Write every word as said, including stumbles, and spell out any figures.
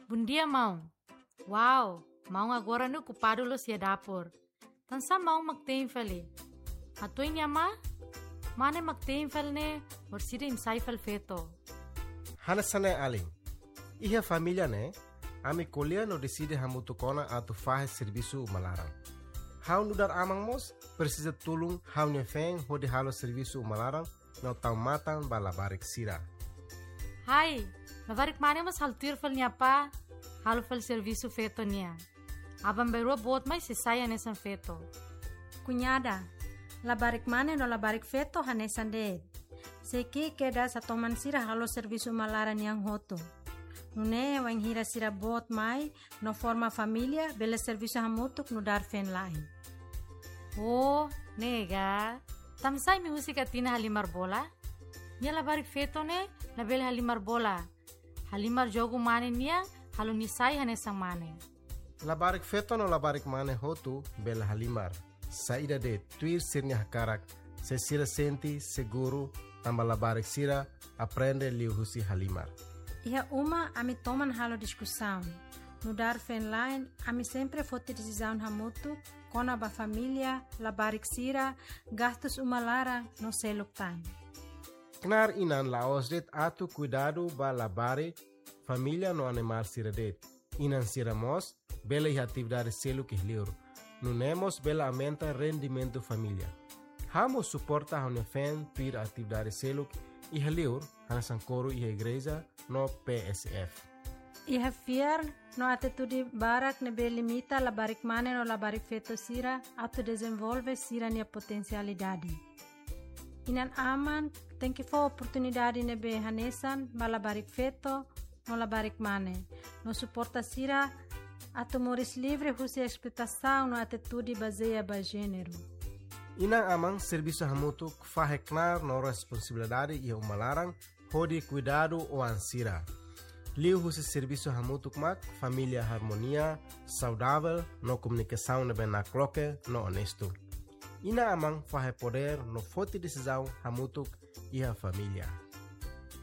Bom dia, mão. Uau, mão agora no ocupado lo si dapur. Tansa mão magteenfali. Atoy niya ma? Mane magteenfal ne, or sida insaifal feto. Hanasane aling. Iha família ne, ami colher no decide hamutukona atu fahe serviço malaram. Hau nudar amang mos, precisa tulung hau nyefeng hodi halo serviço malaram, no tau matang balabarik sira. Hai, labarik mane mas haltir fal niya pa, halo fal serviço feto niya. Abang beru bot mai sisaya nesan feto. Cunhada, labarik mane no labarik feto hanesan de. Seki keda sa toman sira halo serviço malaran yang hoto. Nune wang hira sira bot mai no forma família bela serviço hamutuk no dar fen lain. Oh, nega. Tamsay mi husika tina halimar bola? Nia labarik feto ne, label halimar bola. Halimar jogo mane niya, halo nisay hanesang mane. Labarik feto no labarik mane hotu bela halimar. Saída de tuir sirnya hakarak, se sira senti seguro, tamba labarik sira, aprende liu husi halimar. Iha uma ami toman halo discussão. No dar fen line, ami sempre fote decisão hamutu, kona ba família, labarik sira, gastos uma lara no seluk time. Knar inan laos det atu cuidado ba labari, família no animal sira det. Inan sira mos, bela iha atividade seluk ihliur. No nemos bela aumenta rendimento família. Hamo suporta hone fen tuir atividade seluk ihliur, hanasan coro iha igreja no P S F. Iha fiar no atitude barak ne be limita labarik mane no labarik feto sira atu desenvolve sira nia potencialidade. Inan aman tem que for oportunidade ne be hanesan ba labarik feto no labarik mane. No suporta sira atu moris livre husi expectação no atitude baseia ba gênero. Inang amang serviço hamutuk faheknar no responsabilidade e umalarang hodi cuidado o ansira. Liu husi serviço hamutuk mak família harmonia, saudável, no comunicação ne ben nakloke, no honesto. Ina amang fahe poder no forte decisão hamutuk e a família.